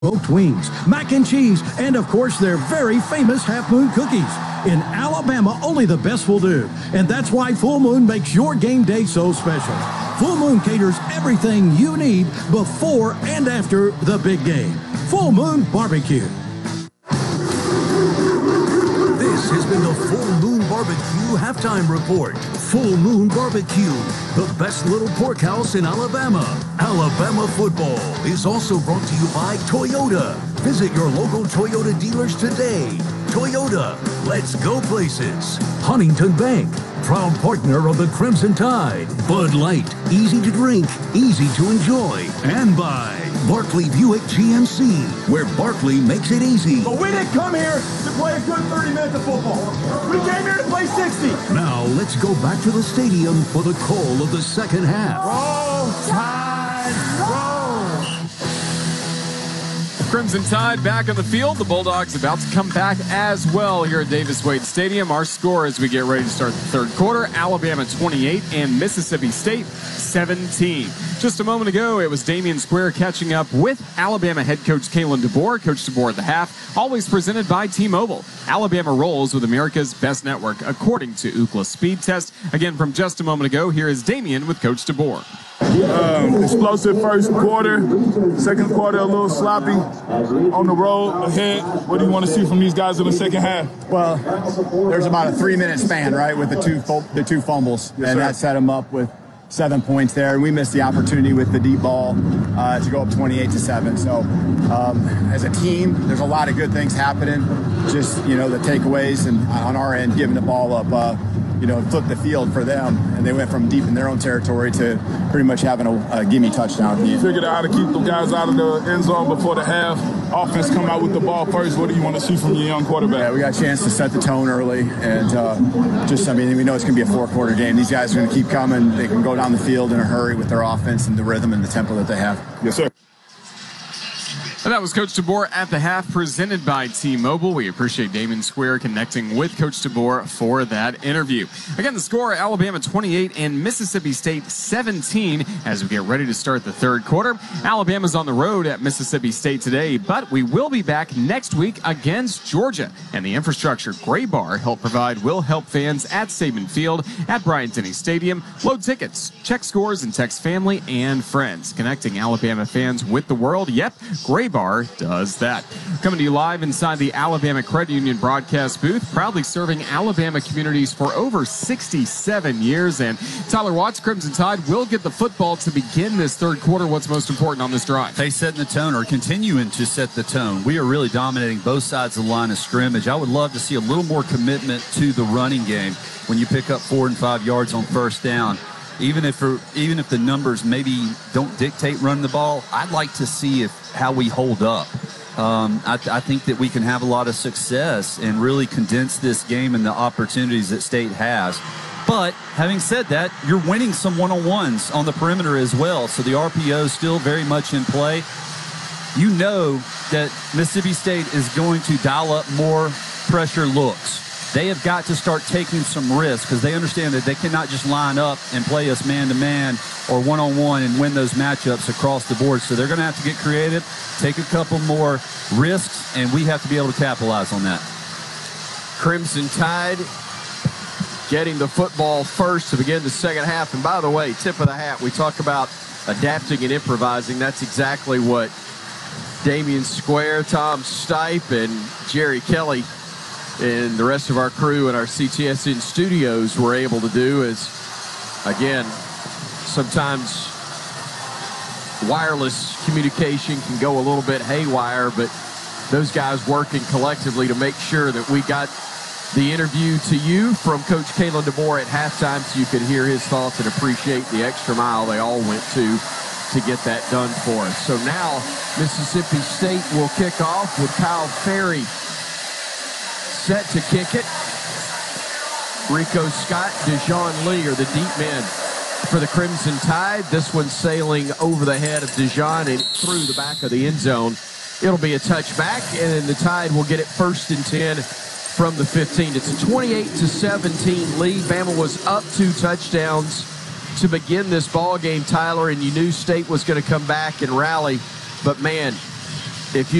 smoked wings, mac and cheese, and of course their very famous Half Moon cookies. In Alabama, only the best will do. And that's why Full Moon makes your game day so special. Full Moon caters everything you need before and after the big game. Full Moon Barbecue. This has been the Full Moon Barbecue Halftime Report. Full Moon Barbecue, the best little pork house in Alabama. Alabama football is also brought to you by Toyota. Visit your local Toyota dealers today. Toyota, let's go places. Huntington Bank, proud partner of the Crimson Tide. Bud Light, easy to drink, easy to enjoy. And by Barkley Buick GMC, where Barkley makes it easy. But we didn't come here to play a good 30 minutes of football. We came here to play 60. Now let's go back to the stadium for the call of the second half. Roll Tide, roll! Crimson Tide back on the field. The Bulldogs about to come back as well here at Davis-Wade Stadium. Our score as we get ready to start the third quarter, Alabama 28 and Mississippi State 17. Just a moment ago, it was Damian Square catching up with Alabama head coach Kalen DeBoer. Coach DeBoer at the half, always presented by T-Mobile. Alabama rolls with America's best network, according to Ookla Speed Test. Again, from just a moment ago, here is Damian with Coach DeBoer. Explosive first quarter, second quarter a little sloppy on the road ahead. What do you want to see from these guys in the second half? Well, there's about a 3-minute span, right, with the two fumbles, yes, and that set them up with 7 points there, and we missed the opportunity with the deep ball to go up 28-7. So as a team, there's a lot of good things happening. Just, the takeaways and on our end, giving the ball up, flipped the field for them, and they went from deep in their own territory to pretty much having a gimme touchdown. You figured out how to keep the guys out of the end zone before the half. Offense come out with the ball first. What do you want to see from your young quarterback? Yeah, we got a chance to set the tone early, and we know it's going to be a 4-quarter game. These guys are going to keep coming. They can go down the field in a hurry with their offense and the rhythm and the tempo that they have. Yes, sir. And that was Coach DeBoer at the half, presented by T-Mobile. We appreciate Damian Square connecting with Coach DeBoer for that interview. Again, the score, Alabama 28 and Mississippi State 17 as we get ready to start the third quarter. Alabama's on the road at Mississippi State today, but we will be back next week against Georgia. And the infrastructure Gray Bar will help fans at Saban Field at Bryant-Denny Stadium. Load tickets, check scores, and text family and friends. Connecting Alabama fans with the world. Yep, Gray Bar does that. Coming to you live inside the Alabama Credit Union broadcast booth, proudly serving Alabama communities for over 67 years. And Tyler Watts, Crimson Tide will get the football to begin this third quarter. What's most important on this drive? They setting the tone, or continuing to set the tone. We are really dominating both sides of the line of scrimmage. I would love to see a little more commitment to the running game when you pick up 4 and 5 yards on first down. Even if the numbers maybe don't dictate running the ball, I'd like to see how we hold up. I think that we can have a lot of success and really condense this game and the opportunities that State has. But having said that, you're winning some one-on-ones on the perimeter as well, so the RPO is still very much in play. You know that Mississippi State is going to dial up more pressure looks. They have got to start taking some risks because they understand that they cannot just line up and play us man-to-man or one-on-one and win those matchups across the board. So they're going to have to get creative, take a couple more risks, and we have to be able to capitalize on that. Crimson Tide getting the football first to begin the second half. And by the way, tip of the hat, we talk about adapting and improvising. That's exactly what Damian Square, Tom Stipe, and Jerry Kelly and the rest of our crew and our CTSN studios were able to do. Is, again, sometimes wireless communication can go a little bit haywire, but those guys working collectively to make sure that we got the interview to you from Coach Kalen DeBoer at halftime so you could hear his thoughts and appreciate the extra mile they all went to get that done for us. So now Mississippi State will kick off with Kyle Ferry set to kick it. Rico Scott, Dejon Lee are the deep men for the Crimson Tide. This one sailing over the head of Dejon and through the back of the end zone. It'll be a touchback, and the Tide will get it 1st and 10 from the 15. It's a 28-17 lead. Bama was up 2 touchdowns to begin this ball game, Tyler, and you knew State was going to come back and rally. But, man, if you